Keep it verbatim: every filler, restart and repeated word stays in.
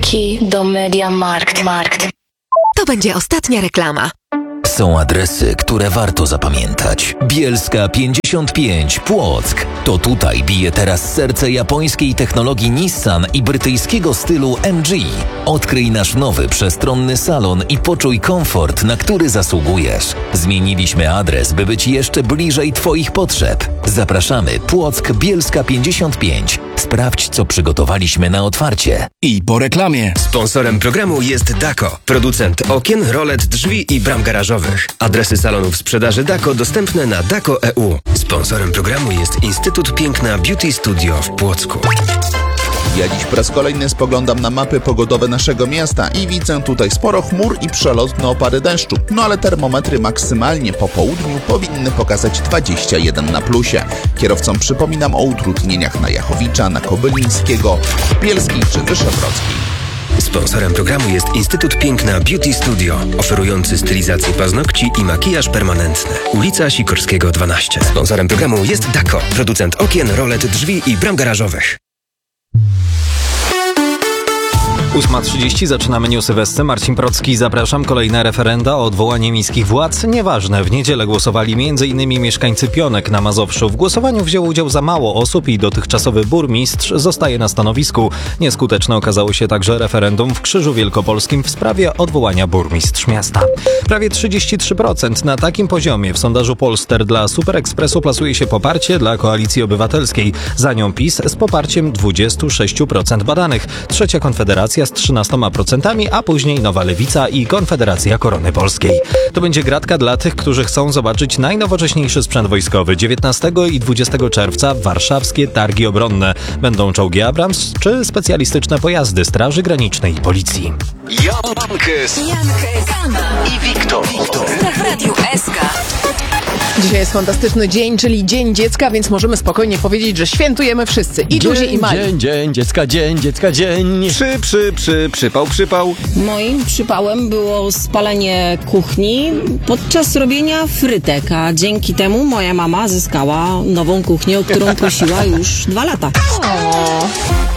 Kolejki do MediaMarkt. Markt. To będzie ostatnia reklama. Są adresy, które warto zapamiętać. Bielska pięćdziesiąt pięć, Płock. To tutaj bije teraz serce japońskiej technologii Nissan i brytyjskiego stylu M G. Odkryj nasz nowy, przestronny salon i poczuj komfort, na który zasługujesz. Zmieniliśmy adres, by być jeszcze bliżej Twoich potrzeb. Zapraszamy, Płock, Bielska pięćdziesiąt pięć. Sprawdź, co przygotowaliśmy na otwarcie. I po reklamie. Sponsorem programu jest Dako, producent okien, rolet, drzwi i bram garażowych. Adresy salonów sprzedaży Dako dostępne na dako kropka e u. Sponsorem programu jest Instytut Piękna Beauty Studio w Płocku. Ja dziś po raz kolejny spoglądam na mapy pogodowe naszego miasta i widzę tutaj sporo chmur i przelotne opady deszczu. No ale termometry maksymalnie po południu powinny pokazać dwadzieścia jeden na plusie. Kierowcom przypominam o utrudnieniach na Jachowicza, na Kobylińskiego, Bielskiej czy Wyszehradzkiej. Sponsorem programu jest Instytut Piękna Beauty Studio, oferujący stylizację paznokci i makijaż permanentny. Ulica Sikorskiego dwanaście. Sponsorem programu jest Dako, producent okien, rolet, drzwi i bram garażowych. ósma trzydzieści, zaczynamy newsy w Esce. Marcin Procki, zapraszam. Kolejne referenda o odwołanie miejskich władz. Nieważne, w niedzielę głosowali m.in. mieszkańcy Pionek na Mazowszu. W głosowaniu wzięło udział za mało osób i dotychczasowy burmistrz zostaje na stanowisku. Nieskuteczne okazało się także referendum w Krzyżu Wielkopolskim w sprawie odwołania burmistrz miasta. Prawie trzydzieści trzy procent na takim poziomie w sondażu Polster dla Super Expressu plasuje się poparcie dla Koalicji Obywatelskiej. Za nią PiS z poparciem dwadzieścia sześć procent badanych. Trzecia Konfederacja z trzynastoma procentami, a później Nowa Lewica i Konfederacja Korony Polskiej. To będzie gratka dla tych, którzy chcą zobaczyć najnowocześniejszy sprzęt wojskowy. dziewiętnastego i dwudziestego czerwca warszawskie targi obronne. Będą czołgi Abrams czy specjalistyczne pojazdy Straży Granicznej i Policji. Jankes, i Wiktor. W Radiu S K. Dzisiaj jest fantastyczny dzień, czyli Dzień Dziecka, więc możemy spokojnie powiedzieć, że świętujemy wszyscy. I duzi, i mali. Dzień, dzień, dziecka, dzień, dziecka, dzień. Przy, przy, przy, przypał, przypał. Moim przypałem było spalenie kuchni podczas robienia frytek, a dzięki temu moja mama zyskała nową kuchnię, o którą prosiła już dwa lata. O.